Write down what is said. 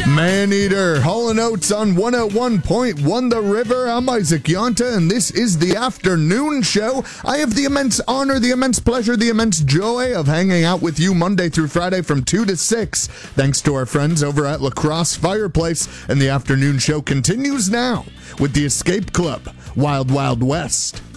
Maneater, Hall & Oates on 101.1 The River. I'm Isaac Yonta, and this is the afternoon show. I have the immense honor, the immense pleasure, the immense joy of hanging out with you Monday through Friday from 2 to 6, thanks to our friends over at La Crosse Fireplace. And the afternoon show continues now with the Escape Club, Wild Wild West.